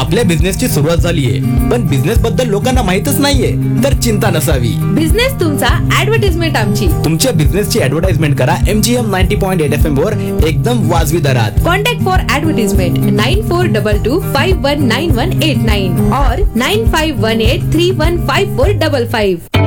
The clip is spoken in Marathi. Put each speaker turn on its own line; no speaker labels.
आपल्या बिझनेसची सुरुवात झालीये, पण बिझनेस बद्दल लोकांना माहितच नाहीये, तर चिंता नसावी.
बिझनेस तुमचा, ऍडव्हर्टाइजमेंट आमची.
तुमच्या बिझनेसची ऍडव्हर्टाइजमेंट करा MGM 90.8 FM वर एकदम वाजवी दरात.
कॉन्टॅक्ट फॉर ऍडव्हर्टाइजमेंट 9422519189 और 9518315455.